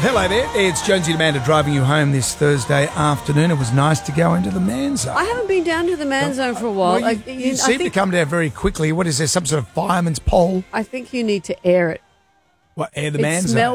Hello there, it's Jonesy and Amanda driving you home this Thursday afternoon. It was nice to go into the man zone. I haven't been down to the man zone for a while. Well, you seem to come down very quickly. What is there, some sort of fireman's pole? I think you need to air it. What, air the It man zone? smells